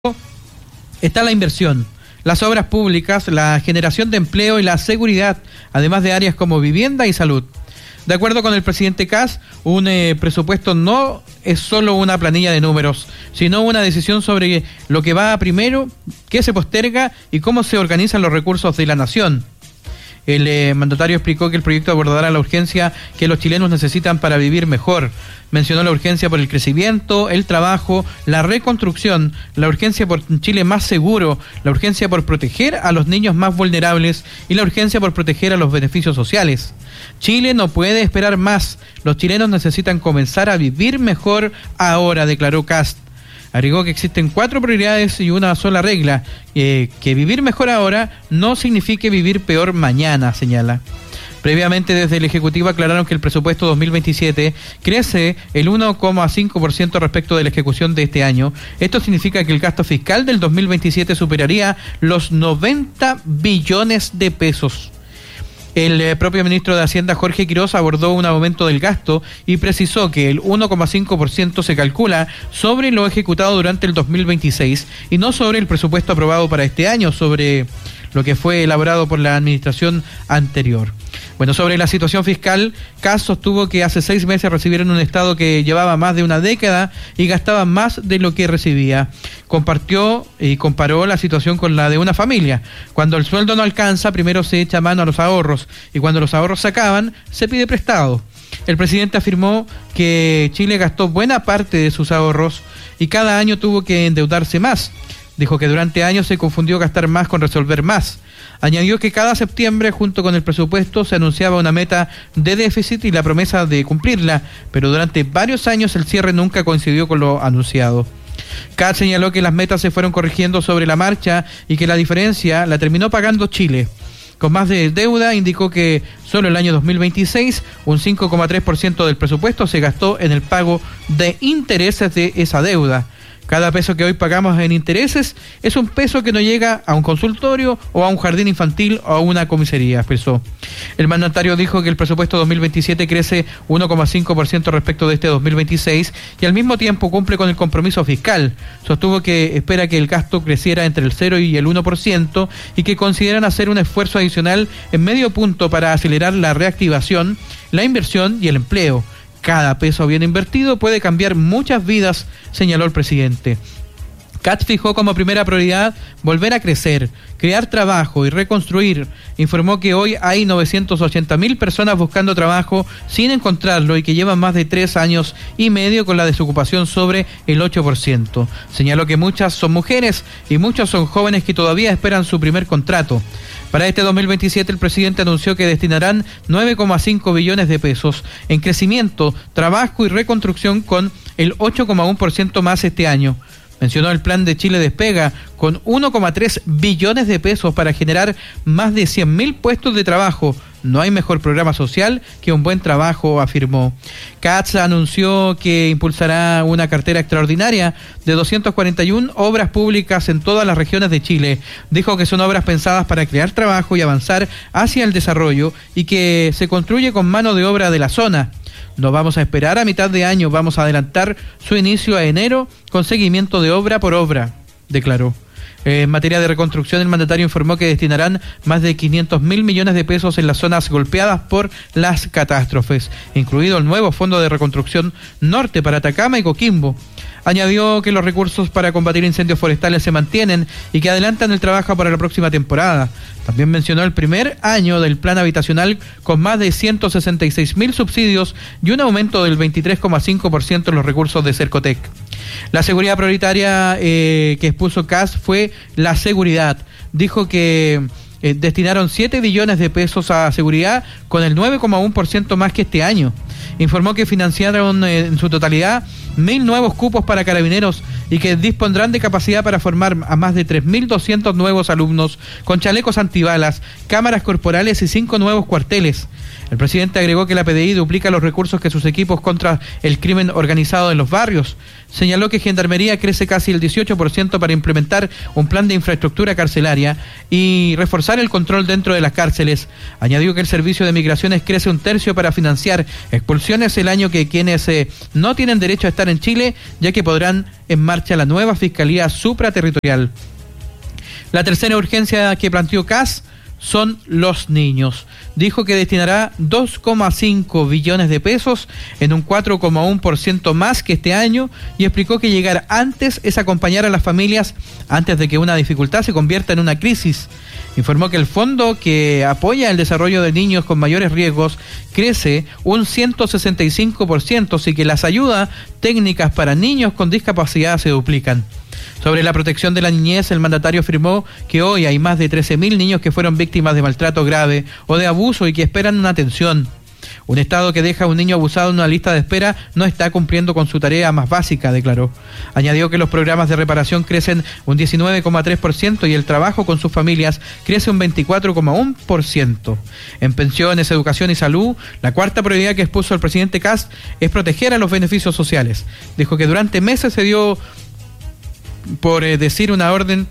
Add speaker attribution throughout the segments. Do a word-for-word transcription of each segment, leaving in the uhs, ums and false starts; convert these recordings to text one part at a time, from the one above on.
Speaker 1: está la inversión, las obras públicas, la generación de empleo y la seguridad, además de áreas como vivienda y salud. De acuerdo con el presidente Kast, un eh, presupuesto no es solo una planilla de números, sino una decisión sobre lo que va primero, qué se posterga y cómo se organizan los recursos de la nación. El eh, mandatario explicó que el proyecto abordará la urgencia que los chilenos necesitan para vivir mejor. Mencionó la urgencia por el crecimiento, el trabajo, la reconstrucción, la urgencia por un Chile más seguro, la urgencia por proteger a los niños más vulnerables y la urgencia por proteger a los beneficios sociales. Chile no puede esperar más. Los chilenos necesitan comenzar a vivir mejor ahora, declaró Kast. Agregó que existen cuatro prioridades y una sola regla, eh, que vivir mejor ahora no signifique vivir peor mañana, señala. Previamente, desde el Ejecutivo aclararon que el presupuesto dos mil veintisiete crece el uno coma cinco por ciento respecto de la ejecución de este año. Esto significa que el gasto fiscal del dos mil veintisiete superaría los noventa billones de pesos. El eh, propio ministro de Hacienda, Jorge Quiroz, abordó un aumento del gasto y precisó que el uno coma cinco por ciento se calcula sobre lo ejecutado durante el dos mil veintiséis y no sobre el presupuesto aprobado para este año, sobre lo que fue elaborado por la administración anterior. Bueno, sobre la situación fiscal, Kast sostuvo que hace seis meses recibieron un Estado que llevaba más de una década y gastaba más de lo que recibía. Compartió y comparó la situación con la de una familia. Cuando el sueldo no alcanza, primero se echa mano a los ahorros y cuando los ahorros se acaban, se pide prestado. El presidente afirmó que Chile gastó buena parte de sus ahorros y cada año tuvo que endeudarse más. Dijo que durante años se confundió gastar más con resolver más. Añadió que cada septiembre, junto con el presupuesto, se anunciaba una meta de déficit y la promesa de cumplirla, pero durante varios años el cierre nunca coincidió con lo anunciado. Kast señaló que las metas se fueron corrigiendo sobre la marcha y que la diferencia la terminó pagando Chile. Con más de deuda, indicó que solo el año dos mil veintiséis, un cinco coma tres por ciento del presupuesto se gastó en el pago de intereses de esa deuda. Cada peso que hoy pagamos en intereses es un peso que no llega a un consultorio o a un jardín infantil o a una comisaría, expresó. El mandatario dijo que el presupuesto dos mil veintisiete crece uno coma cinco por ciento respecto de este dos mil veintiséis y al mismo tiempo cumple con el compromiso fiscal. Sostuvo que espera que el gasto creciera entre el cero y el uno por ciento y que consideran hacer un esfuerzo adicional en medio punto para acelerar la reactivación, la inversión y el empleo. Cada peso bien invertido puede cambiar muchas vidas, señaló el presidente. Kast fijó como primera prioridad volver a crecer, crear trabajo y reconstruir. Informó que hoy hay novecientas ochenta mil personas buscando trabajo sin encontrarlo y que llevan más de tres años y medio con la desocupación sobre el ocho por ciento. Señaló que muchas son mujeres y muchos son jóvenes que todavía esperan su primer contrato. Para este dos mil veintisiete el presidente anunció que destinarán nueve coma cinco billones de pesos en crecimiento, trabajo y reconstrucción con el ocho coma uno por ciento más este año. Mencionó el plan de Chile Despega con uno coma tres billones de pesos para generar más de cien mil puestos de trabajo. No hay mejor programa social que un buen trabajo, afirmó. Kast anunció que impulsará una cartera extraordinaria de doscientas cuarenta y una obras públicas en todas las regiones de Chile. Dijo que son obras pensadas para crear trabajo y avanzar hacia el desarrollo y que se construye con mano de obra de la zona. No vamos a esperar a mitad de año, vamos a adelantar su inicio a enero con seguimiento de obra por obra, declaró. En materia de reconstrucción, el mandatario informó que destinarán más de quinientos mil millones de pesos en las zonas golpeadas por las catástrofes, incluido el nuevo Fondo de Reconstrucción Norte para Atacama y Coquimbo. Añadió que los recursos para combatir incendios forestales se mantienen y que adelantan el trabajo para la próxima temporada. También mencionó el primer año del plan habitacional con más de ciento sesenta y seis mil subsidios y un aumento del veintitrés coma cinco por ciento en los recursos de Cercotec. La seguridad prioritaria eh, que expuso Kast fue la seguridad. Dijo que eh, destinaron siete billones de pesos a seguridad con el nueve coma uno por ciento más que este año. Informó que financiaron eh, en su totalidad mil nuevos cupos para carabineros y que dispondrán de capacidad para formar a más de tres mil doscientos nuevos alumnos con chalecos antibalas, cámaras corporales y cinco nuevos cuarteles. El presidente agregó que la P D I duplica los recursos que sus equipos contra el crimen organizado en los barrios. Señaló que Gendarmería crece casi el dieciocho por ciento para implementar un plan de infraestructura carcelaria y reforzar el control dentro de las cárceles. Añadió que el servicio de migraciones crece un tercio para financiar expulsiones expulsiones el año que quienes eh, no tienen derecho a estar en Chile, ya que podrán en marcha la nueva Fiscalía Supraterritorial. La tercera urgencia que planteó Kast son los niños. Dijo que destinará dos coma cinco billones de pesos, en un cuatro coma uno por ciento más que este año, y explicó que llegar antes es acompañar a las familias antes de que una dificultad se convierta en una crisis. Informó que el fondo que apoya el desarrollo de niños con mayores riesgos crece un ciento sesenta y cinco por ciento, así que las ayudas técnicas para niños con discapacidad se duplican. Sobre la protección de la niñez, el mandatario afirmó que hoy hay más de trece mil niños que fueron víctimas de maltrato grave o de abuso y que esperan una atención. Un Estado que deja a un niño abusado en una lista de espera no está cumpliendo con su tarea más básica, declaró. Añadió que los programas de reparación crecen un diecinueve coma tres por ciento y el trabajo con sus familias crece un veinticuatro coma uno por ciento. En pensiones, educación y salud, la cuarta prioridad que expuso el presidente Kast es proteger a los beneficios sociales. Dijo que durante meses se dio, por eh, decir una orden,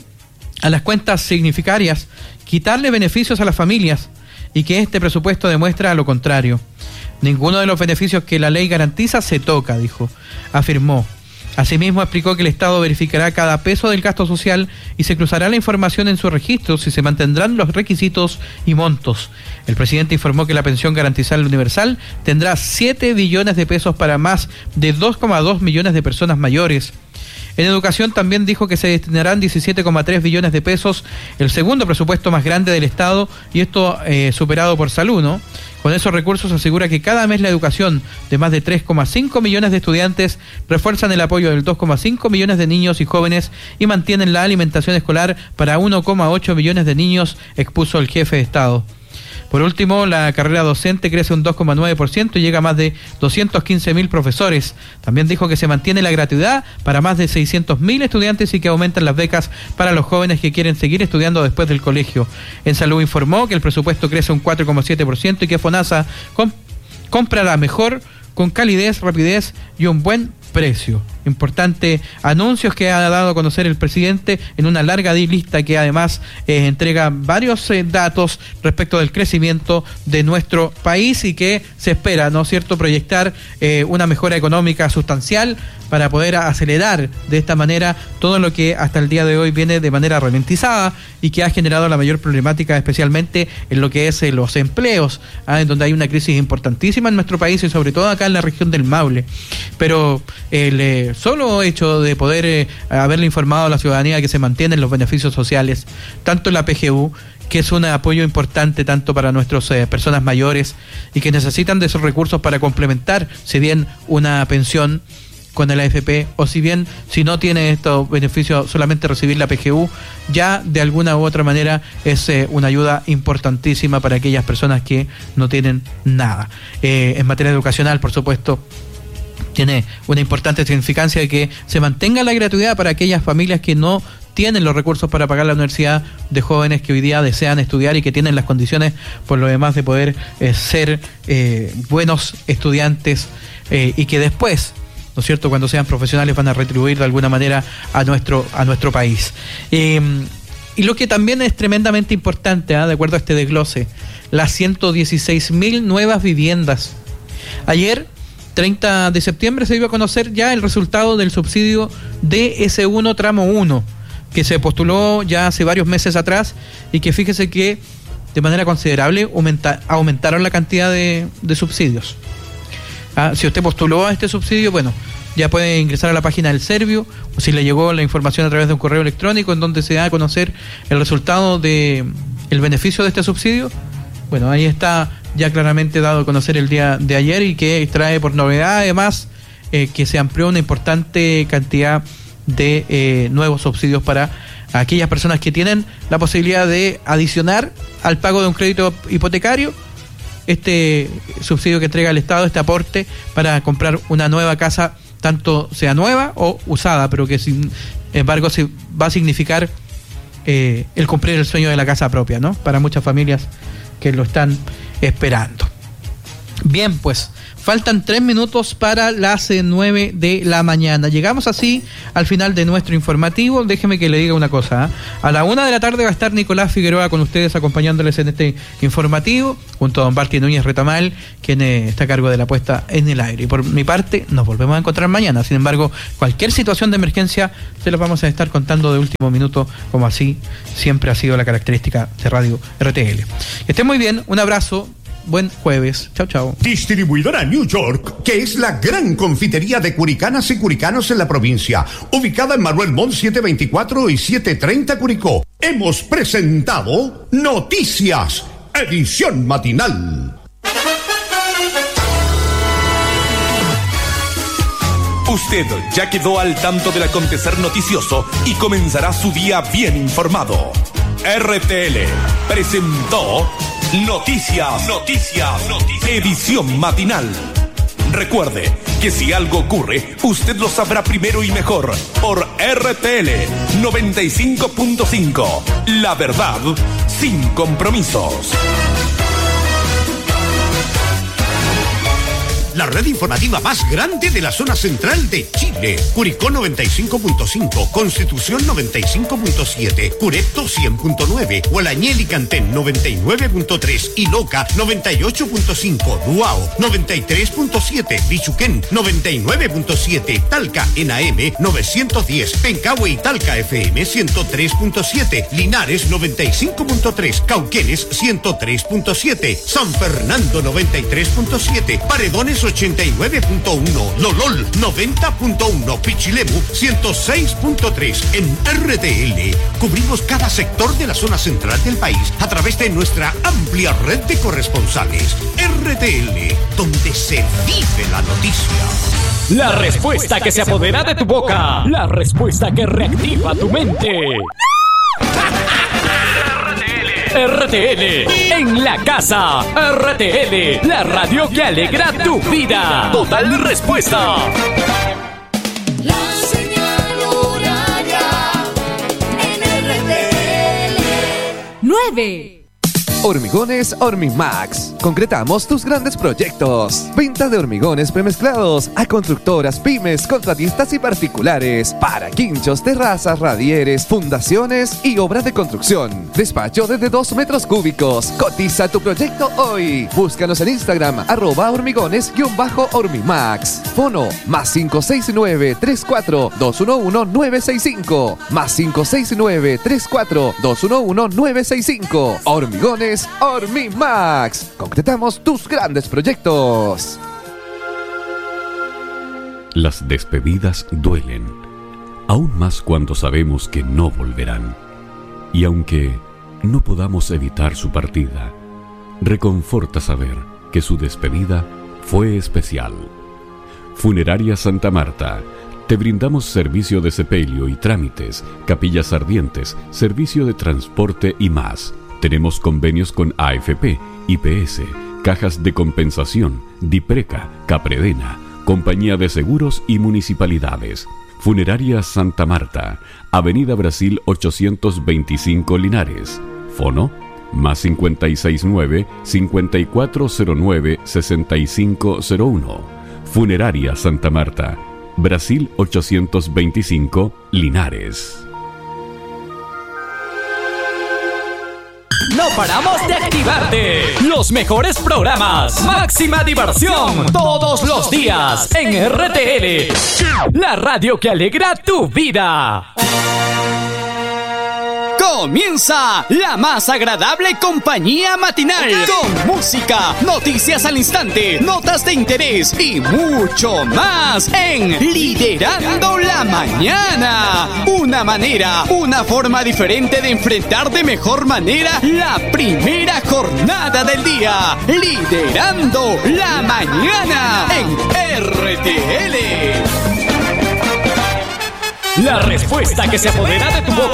Speaker 1: a las cuentas significarias, quitarle beneficios a las familias, y que este presupuesto demuestra lo contrario. Ninguno de los beneficios que la ley garantiza se toca, dijo, afirmó. Asimismo, explicó que el Estado verificará cada peso del gasto social y se cruzará la información en sus registros y se mantendrán los requisitos y montos. El presidente informó que la pensión garantizada universal tendrá siete billones de pesos para más de dos coma dos millones de personas mayores. En educación también dijo que se destinarán diecisiete coma tres billones de pesos, el segundo presupuesto más grande del Estado, y esto eh, superado por salud, ¿no? Con esos recursos asegura que cada mes la educación de más de tres coma cinco millones de estudiantes refuerzan el apoyo de dos coma cinco millones de niños y jóvenes y mantienen la alimentación escolar para uno coma ocho millones de niños, expuso el jefe de Estado. Por último, la carrera docente crece un dos coma nueve por ciento y llega a más de doscientos quince mil profesores. También dijo que se mantiene la gratuidad para más de seiscientos mil estudiantes y que aumentan las becas para los jóvenes que quieren seguir estudiando después del colegio. En salud informó que el presupuesto crece un cuatro coma siete por ciento y que FONASA comp- comprará mejor, con calidez, rapidez y un buen precio. Importante anuncios que ha dado a conocer el presidente en una larga lista que además eh, entrega varios eh, datos respecto del crecimiento de nuestro país y que se espera, ¿no es cierto?, proyectar eh, una mejora económica sustancial para poder acelerar de esta manera todo lo que hasta el día de hoy viene de manera ralentizada y que ha generado la mayor problemática, especialmente en lo que es eh, los empleos, ¿ah? En donde hay una crisis importantísima en nuestro país y sobre todo acá en la región del Maule. Pero el eh, solo hecho de poder eh, haberle informado a la ciudadanía que se mantienen los beneficios sociales, tanto la P G U, que es un apoyo importante tanto para nuestras eh, personas mayores y que necesitan de esos recursos para complementar, si bien una pensión con el A F P, o si bien si no tiene estos beneficios solamente recibir la P G U, ya de alguna u otra manera es eh, una ayuda importantísima para aquellas personas que no tienen nada. Eh, en materia educacional, por supuesto, tiene una importante significancia de que se mantenga la gratuidad para aquellas familias que no tienen los recursos para pagar la universidad, de jóvenes que hoy día desean estudiar y que tienen las condiciones por lo demás de poder eh, ser eh, buenos estudiantes eh, y que después, ¿no es cierto?, cuando sean profesionales van a retribuir de alguna manera a nuestro, a nuestro país. Eh, y lo que también es tremendamente importante, ¿eh? de acuerdo a este desglose, las ciento dieciséis mil nuevas viviendas. Ayer, treinta de septiembre, se dio a conocer ya el resultado del subsidio D S uno tramo uno, que se postuló ya hace varios meses atrás y que fíjese que de manera considerable aumenta, aumentaron la cantidad de, de subsidios. Ah, si usted postuló a este subsidio, bueno, ya puede ingresar a la página del Servio, o si le llegó la información a través de un correo electrónico en donde se da a conocer el resultado de el beneficio de este subsidio. Bueno, ahí está ya claramente dado a conocer el día de ayer y que trae por novedad además eh, que se amplió una importante cantidad de eh, nuevos subsidios para aquellas personas que tienen la posibilidad de adicionar al pago de un crédito hipotecario este subsidio que entrega el Estado, este aporte para comprar una nueva casa, tanto sea nueva o usada, pero que sin embargo se va a significar eh, el cumplir el sueño de la casa propia, ¿no? Para muchas familias que lo están esperando. Bien, pues Faltan tres minutos para las nueve de la mañana. Llegamos así al final de nuestro informativo. Déjeme que le diga una cosa, ¿eh? A la una de la tarde va a estar Nicolás Figueroa con ustedes acompañándoles en este informativo, junto a don Barty Núñez Retamal, quien eh, está a cargo de la puesta en el aire. Y por mi parte, nos volvemos a encontrar mañana. Sin embargo, cualquier situación de emergencia se los vamos a estar contando de último minuto, como así siempre ha sido la característica de Radio R T L. Que estén muy bien, un abrazo, buen jueves, chao chao.
Speaker 2: Distribuidora New York, que es la gran confitería de curicanas y curicanos en la provincia, ubicada en Manuel Montt setecientos veinticuatro y setecientos treinta Curicó. Hemos presentado Noticias, edición matinal.
Speaker 3: Usted ya quedó al tanto del acontecer noticioso y comenzará su día bien informado. R T L presentó Noticias, Noticias, Noticias, edición matinal. Recuerde que si algo ocurre, usted lo sabrá primero y mejor por R T L noventa y cinco punto cinco. La verdad sin compromisos.
Speaker 2: La red informativa más grande de la zona central de Chile. Curicó noventa y cinco punto cinco, Constitución noventa y cinco punto siete, Curepto cien punto nueve, Gualañel y Cantén noventa y nueve punto tres y Loca noventa y ocho punto cinco, Duao noventa y tres punto siete, Bichuquén noventa y nueve punto siete, Talca en A M novecientos diez, Pencahue y Talca F M ciento tres punto siete, Linares noventa y cinco punto tres, Cauquenes ciento tres punto siete, San Fernando noventa y tres punto siete, Paredones ochenta y nueve punto uno, Lolol noventa punto uno, Pichilemu ciento seis punto tres. En R T L cubrimos cada sector de la zona central del país a través de nuestra amplia red de corresponsales. R T L, donde se vive la noticia.
Speaker 4: La respuesta que se apodera de tu boca. La respuesta que reactiva tu mente. R T L en la casa. R T L, la radio que alegra tu vida. Total respuesta.
Speaker 5: La señal horaria en R T L.
Speaker 6: nueve.
Speaker 7: Hormigones Hormimax. Concretamos tus grandes proyectos. Venta de hormigones premezclados a constructoras, pymes, contratistas y particulares. Para quinchos, terrazas, radieres, fundaciones y obras de construcción. Despacho desde dos metros cúbicos. Cotiza tu proyecto hoy. Búscanos en Instagram, arroba hormigones-hormimax. Fono, más cinco seis nueve, tres cuatro, dos uno uno, nueve seis cinco. Más cinco seis nueve, tres cuatro, dos uno uno, nueve seis cinco. Hormigones Hormimax. Concretamos tus grandes proyectos.
Speaker 8: Las despedidas duelen, aún más cuando sabemos que no volverán. Y aunque no podamos evitar su partida, reconforta saber que su despedida fue especial. Funeraria Santa Marta. Te brindamos servicio de sepelio y trámites, capillas ardientes, servicio de transporte y más. Tenemos convenios con A F P, I P S, Cajas de Compensación, Dipreca, Capredena, Compañía de Seguros y Municipalidades. Funeraria Santa Marta, Avenida Brasil ochocientos veinticinco Linares. Fono, más cincuenta y seis nueve, cincuenta y cuatro cero nueve, sesenta y cinco cero uno. Funeraria Santa Marta, Brasil ochocientos veinticinco Linares.
Speaker 4: No paramos de activarte. Los mejores programas. Máxima diversión. Todos los días en R T L. La radio que alegra tu vida. Comienza la más agradable compañía matinal, con música, noticias al instante, notas de interés y mucho más en Liderando la Mañana. Una manera, una forma diferente de enfrentar de mejor manera la primera jornada del día. Liderando la Mañana en R T L. La respuesta que se apodera de tu boca.